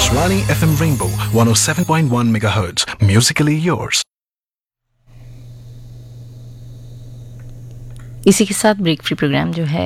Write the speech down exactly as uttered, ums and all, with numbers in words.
Akashwani F M Rainbow one oh seven point one megahertz. Musically yours. इसी के साथ break free programme जो है